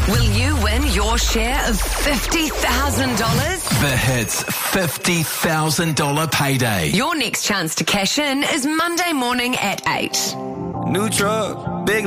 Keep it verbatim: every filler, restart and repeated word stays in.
Will you win your share of fifty thousand dollars? The Hits fifty thousand dollars payday. Your next chance to cash in is Monday morning at eight. New truck.